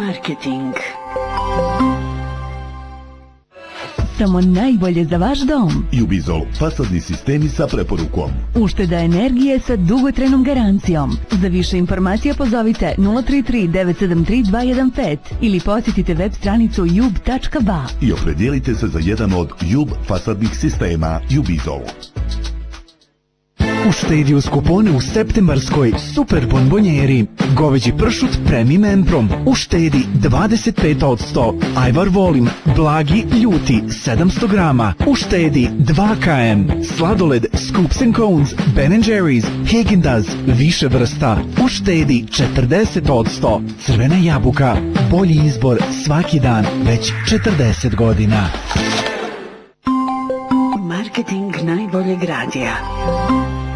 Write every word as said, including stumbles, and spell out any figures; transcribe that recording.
Marketing. Samo najbolje za vaš dom. Jubizol, fasadni sistemi sa preporukom. Ušteda energije sa dugotrajnom garancijom. Za više informacija pozovite nula tri tri devet sedam tri dva jedan pet ili posjetite web stranicu jub tačka ba i opredijelite se za jedan od Jub fasadnih sistema Jubizol. Uštedi uz kupone u septembarskoj super bonbonjeri. Goveđi pršut premium emprom. Uštedi dvadeset pet posto. Ajvar volim, blagi, ljuti, sedamsto grama. Uštedi dva kilograma. Sladoled, Scoops and Cones, Ben and Jerry's, Häagen-Dazs, više vrsta. Uštedi četrdeset posto. Crvena jabuka. Bolji izbor svaki dan, već četrdeset godina. Marketing najboljeg radija.